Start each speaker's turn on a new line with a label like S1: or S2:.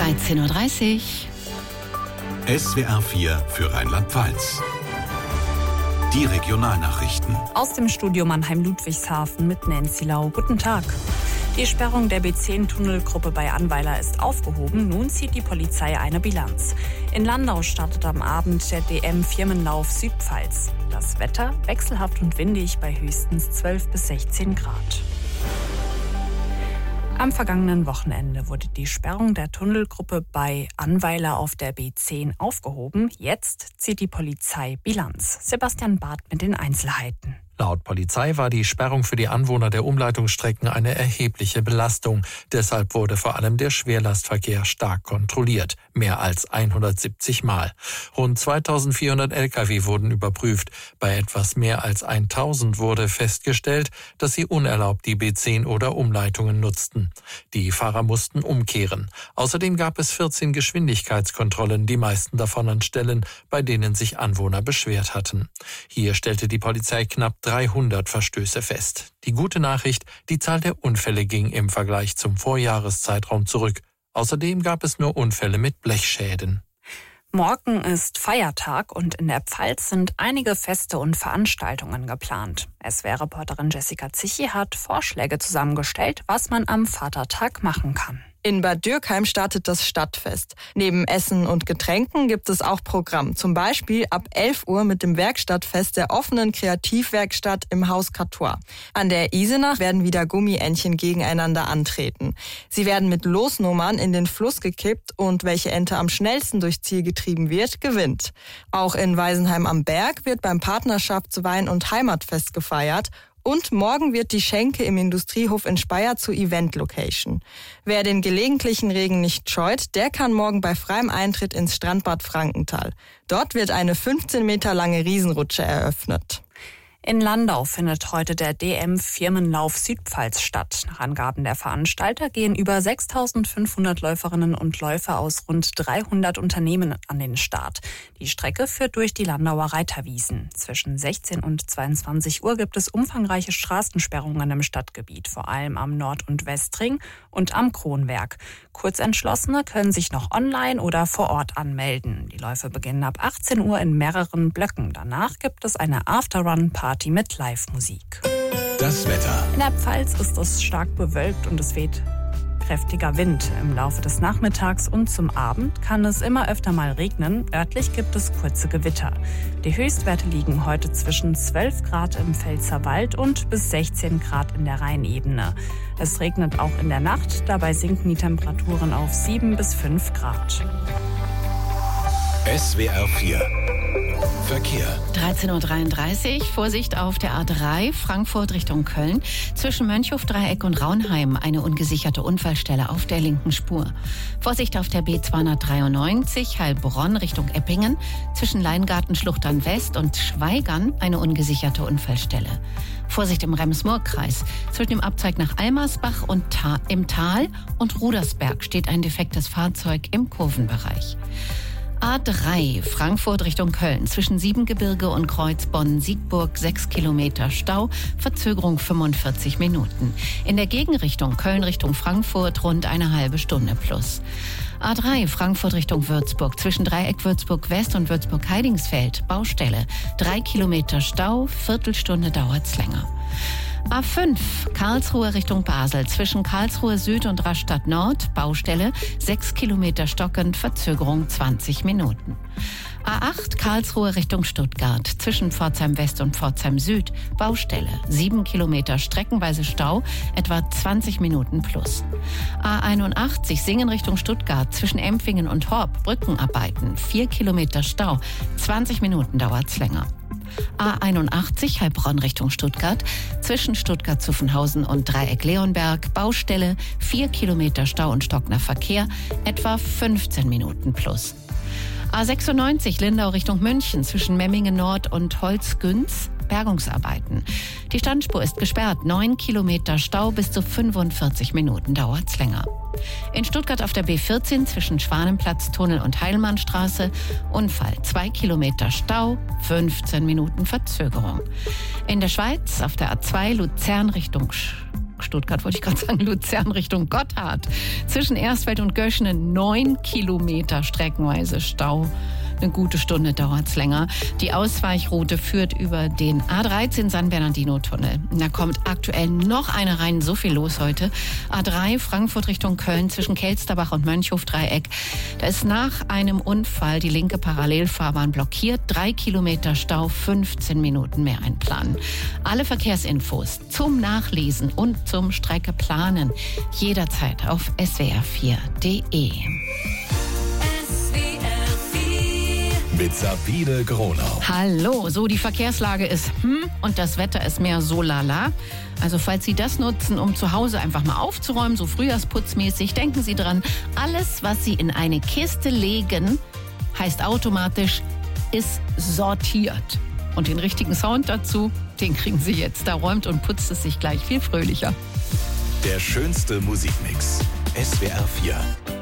S1: 13:30 Uhr.
S2: SWR 4 für Rheinland-Pfalz. Die Regionalnachrichten.
S3: Aus dem Studio Mannheim-Ludwigshafen mit Nancy Lau. Guten Tag. Die Sperrung der B10-Tunnelgruppe bei Annweiler ist aufgehoben. Nun zieht die Polizei eine Bilanz. In Landau startet am Abend der DM-Firmenlauf Südpfalz. Das Wetter wechselhaft und windig bei höchstens 12 bis 16 Grad. Am vergangenen Wochenende wurde die Sperrung der Tunnelgruppe bei Annweiler auf der B10 aufgehoben. Jetzt zieht die Polizei Bilanz. Sebastian Barth mit den Einzelheiten.
S4: Laut Polizei war die Sperrung für die Anwohner der Umleitungsstrecken eine erhebliche Belastung. Deshalb wurde vor allem der Schwerlastverkehr stark kontrolliert. Mehr als 170 Mal. Rund 2400 Lkw wurden überprüft. Bei etwas mehr als 1000 wurde festgestellt, dass sie unerlaubt die B10 oder Umleitungen nutzten. Die Fahrer mussten umkehren. Außerdem gab es 14 Geschwindigkeitskontrollen, die meisten davon an Stellen, bei denen sich Anwohner beschwert hatten. Hier stellte die Polizei knapp 300 Verstöße fest. Die gute Nachricht, die Zahl der Unfälle ging im Vergleich zum Vorjahreszeitraum zurück. Außerdem gab es nur Unfälle mit Blechschäden.
S3: Morgen ist Feiertag und in der Pfalz sind einige Feste und Veranstaltungen geplant. SWR-Reporterin Jessica Zichy hat Vorschläge zusammengestellt, was man am Vatertag machen kann.
S5: In Bad Dürkheim startet das Stadtfest. Neben Essen und Getränken gibt es auch Programm. Zum Beispiel ab 11 Uhr mit dem Werkstattfest der offenen Kreativwerkstatt im Haus Catois. An der Isenach werden wieder Gummientchen gegeneinander antreten. Sie werden mit Losnummern in den Fluss gekippt und welche Ente am schnellsten durchs Ziel getrieben wird, gewinnt. Auch in Weisenheim am Berg wird beim Partnerschaftswein- und Heimatfest gefeiert. Und morgen wird die Schenke im Industriehof in Speyer zur Event-Location. Wer den gelegentlichen Regen nicht scheut, der kann morgen bei freiem Eintritt ins Strandbad Frankenthal. Dort wird eine 15 Meter lange Riesenrutsche eröffnet.
S3: In Landau findet heute der DM-Firmenlauf Südpfalz statt. Nach Angaben der Veranstalter gehen über 6.500 Läuferinnen und Läufer aus rund 300 Unternehmen an den Start. Die Strecke führt durch die Landauer Reiterwiesen. Zwischen 16 und 22 Uhr gibt es umfangreiche Straßensperrungen im Stadtgebiet, vor allem am Nord- und Westring und am Kronwerk. Kurzentschlossene können sich noch online oder vor Ort anmelden. Die Läufe beginnen ab 18 Uhr in mehreren Blöcken. Danach gibt es eine After-Run-Party mit Live-Musik.
S2: Das Wetter.
S3: In der Pfalz ist es stark bewölkt und es weht kräftiger Wind. Im Laufe des Nachmittags und zum Abend kann es immer öfter mal regnen. Örtlich gibt es kurze Gewitter. Die Höchstwerte liegen heute zwischen 12 Grad im Pfälzerwald und bis 16 Grad in der Rheinebene. Es regnet auch in der Nacht. Dabei sinken die Temperaturen auf 7 bis 5 Grad.
S2: SWR 4 Verkehr.
S1: 13:33 Uhr. Vorsicht auf der A3 Frankfurt Richtung Köln. Zwischen Mönchhofdreieck und Raunheim eine ungesicherte Unfallstelle auf der linken Spur. Vorsicht auf der B293 Heilbronn Richtung Eppingen. Zwischen Leingartenschluchtern West und Schweigern eine ungesicherte Unfallstelle. Vorsicht im Rems-Murr-Kreis. Zwischen dem Abzweig nach Almersbach und im Tal und Rudersberg steht ein defektes Fahrzeug im Kurvenbereich. A3 Frankfurt Richtung Köln. Zwischen Siebengebirge und Kreuz Bonn-Siegburg 6 Kilometer Stau, Verzögerung 45 Minuten. In der Gegenrichtung Köln Richtung Frankfurt rund eine halbe Stunde plus. A3 Frankfurt Richtung Würzburg. Zwischen Dreieck Würzburg West und Würzburg-Heidingsfeld Baustelle. 3 Kilometer Stau, Viertelstunde dauert's länger. A5 Karlsruhe Richtung Basel. Zwischen Karlsruhe Süd und Rastatt Nord Baustelle 6 Kilometer stockend, Verzögerung 20 Minuten. A8 Karlsruhe Richtung Stuttgart. Zwischen Pforzheim West und Pforzheim Süd Baustelle 7 Kilometer streckenweise Stau, etwa 20 Minuten plus. A81 Singen Richtung Stuttgart. Zwischen Empfingen und Horb Brückenarbeiten 4 Kilometer Stau, 20 Minuten dauert's länger. A81 Heilbronn Richtung Stuttgart. Zwischen Stuttgart-Zuffenhausen und Dreieck-Leonberg Baustelle 4 Kilometer Stau und stockender Verkehr, etwa 15 Minuten plus. A96 Lindau Richtung München. Zwischen Memmingen Nord und Holzgünz Bergungsarbeiten. Die Standspur ist gesperrt. 9 Kilometer Stau, bis zu 45 Minuten dauert's länger. In Stuttgart auf der B14 zwischen Schwanenplatz, Tunnel und Heilmannstraße Unfall. 2 Kilometer Stau, 15 Minuten Verzögerung. In der Schweiz auf der A2 Luzern Richtung Stuttgart wollte ich gerade sagen, Luzern Richtung Gotthard. Zwischen Erstfeld und Göschenen 9 Kilometer streckenweise Stau. Eine gute Stunde dauert es länger. Die Ausweichroute führt über den A13 San Bernardino-Tunnel. Da kommt aktuell noch eine rein, so viel los heute. A3 Frankfurt Richtung Köln zwischen Kelsterbach und Mönchhof-Dreieck. Da ist nach einem Unfall die linke Parallelfahrbahn blockiert. 3 Kilometer Stau, 15 Minuten mehr einplanen. Alle Verkehrsinfos zum Nachlesen und zum Streckeplanen jederzeit auf swr4.de.
S2: Mit Sabine Gronau.
S1: Hallo, so die Verkehrslage ist und das Wetter ist mehr so lala. Also falls Sie das nutzen, um zu Hause einfach mal aufzuräumen, so frühjahrsputzmäßig, denken Sie dran, alles, was Sie in eine Kiste legen, heißt automatisch, ist sortiert. Und den richtigen Sound dazu, den kriegen Sie jetzt. Da räumt und putzt es sich gleich viel fröhlicher.
S2: Der schönste Musikmix. SWR 4.